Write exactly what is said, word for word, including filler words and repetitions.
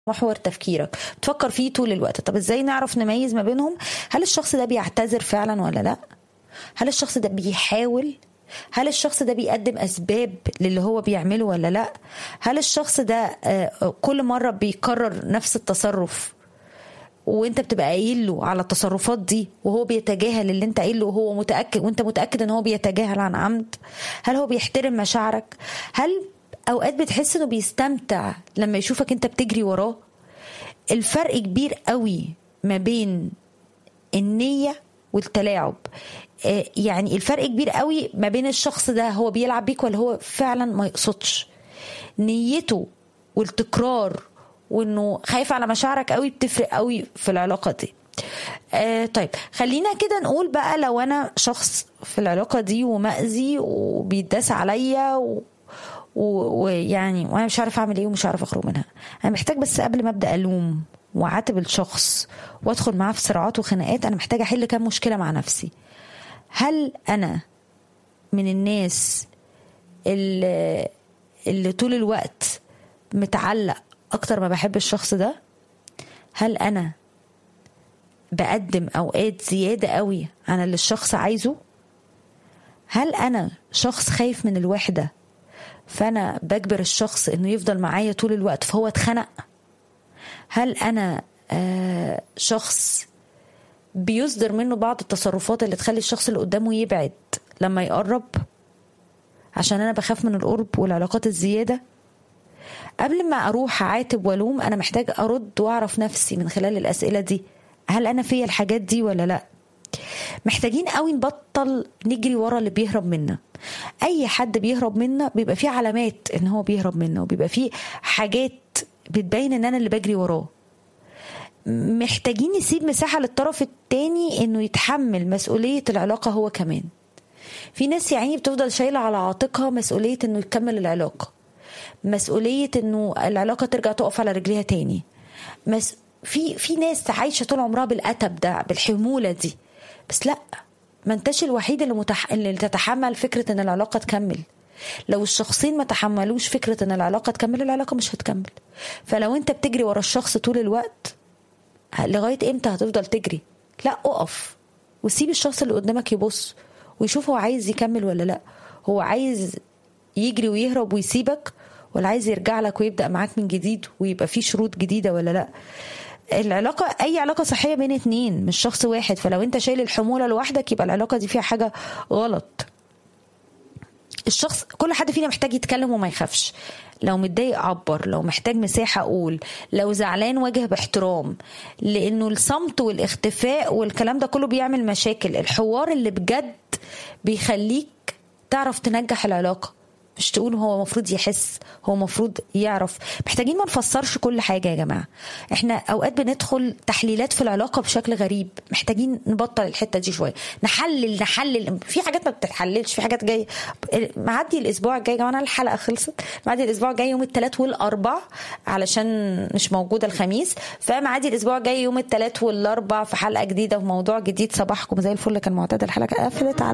محور تفكيرك بتفكر فيه طول الوقت. طب ازاي نعرف نميز ما بينهم؟ هل الشخص ده بيعتذر فعلا ولا لا؟ هل الشخص ده بيحاول؟ هل الشخص ده بيقدم أسباب للي هو بيعمله ولا لا؟ هل الشخص ده كل مرة بيكرر نفس التصرف وانت بتبقى قايل له على التصرفات دي وهو بيتجاهل اللي انت قايل له وهو متأكد وانت متأكد ان هو بيتجاهل عن عمد؟ هل هو بيحترم مشاعرك؟ هل اوقات بتحس انه بيستمتع لما يشوفك انت بتجري وراه؟ الفرق كبير قوي ما بين النية والتلاعب. يعني الفرق كبير قوي ما بين الشخص ده هو بيلعب بيك ولا هو فعلا ما يقصدش. نيته والتكرار وانه خايف على مشاعرك قوي بتفرق قوي في العلاقة دي. آه طيب خلينا كده نقول بقى لو انا شخص في العلاقة دي ومأذي وبيداس عليا ويعني وانا مش عارف اعمل ايه ومش عارف اخرج منها، انا محتاج بس قبل ما ابدا الوم وعاتب الشخص وادخل معاه في صراعات وخناقات، انا محتاجه احل كام مشكله مع نفسي. هل انا من الناس اللي, اللي طول الوقت متعلق اكتر ما بحب الشخص ده؟ هل انا بقدم اوقات زياده قوي عن اللي الشخص عايزه؟ هل انا شخص خايف من الوحده فأنا بجبر الشخص إنه يفضل معايا طول الوقت فهو اتخنق؟ هل أنا آه شخص بيصدر منه بعض التصرفات اللي تخلي الشخص اللي قدامه يبعد لما يقرب عشان أنا بخاف من القرب والعلاقات الزيادة؟ قبل ما أروح أعاتب ولوم أنا محتاج أرد وأعرف نفسي من خلال الأسئلة دي، هل أنا فيا الحاجات دي ولا لأ؟ محتاجين قوي نبطل نجري ورا اللي بيهرب منا. اي حد بيهرب منا بيبقى فيه علامات ان هو بيهرب منا وبيبقى فيه حاجات بتبين ان انا اللي بجري وراه. محتاجين نسيب مساحة للطرف التاني انه يتحمل مسؤولية العلاقة هو كمان. في ناس يعني بتفضل شايلة على عاتقها مسؤولية انه يكمل العلاقة، مسؤولية انه العلاقة ترجع تقف على رجليها تاني. مس... في في ناس عايشة طول عمرها بالأتب ده بالحمولة دي. بس لا، ما انتش الوحيد اللي, متح... اللي تتحمل فكرة ان العلاقة تكمل. لو الشخصين ما تحملوش فكرة ان العلاقة تكمل العلاقة مش هتكمل. فلو انت بتجري ورا الشخص طول الوقت لغاية امتى هتفضل تجري؟ لا، اقف وسيب الشخص اللي قدامك يبص ويشوف هو عايز يكمل ولا لا. هو عايز يجري ويهرب ويسيبك ولا عايز يرجع لك ويبدأ معاك من جديد ويبقى فيه شروط جديدة ولا لا؟ العلاقة أي علاقة صحية بين اتنين مش شخص واحد. فلو انت شايل الحمولة لوحدك يبقى العلاقة دي فيها حاجة غلط. الشخص كل حد فينا محتاج يتكلم وما يخافش. لو متضايق عبر، لو محتاج مساحة أقول، لو زعلان واجه باحترام، لأنه الصمت والاختفاء والكلام ده كله بيعمل مشاكل. الحوار اللي بجد بيخليك تعرف تنجح العلاقة، مش تقول هو مفروض يحس، هو مفروض يعرف. محتاجين ما نفسرش كل حاجة يا جماعة. احنا اوقات بندخل تحليلات في العلاقة بشكل غريب. محتاجين نبطل الحتة دي شوية. نحلل نحلل في حاجات ما بتتحللش، في حاجات جاية. معدي الاسبوع الجاي يا جماعة، الحلقة خلصت. معدي الاسبوع الجاي يوم الثلاث والاربع علشان مش موجودة الخميس. فمعدي الاسبوع الجاي يوم الثلاث والاربع في حلقة جديدة وموضوع جديد. صباحكم زي الفل. كان معتاد الحلقة قفلت على